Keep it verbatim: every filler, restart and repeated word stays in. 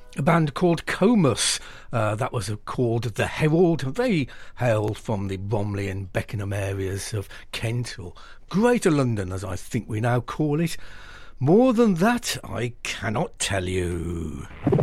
a band called Comus. Uh, that was uh, called The Herald. They hailed from the Bromley and Beckenham areas of Kent, or Greater London as I think we now call it. More than that I cannot tell you.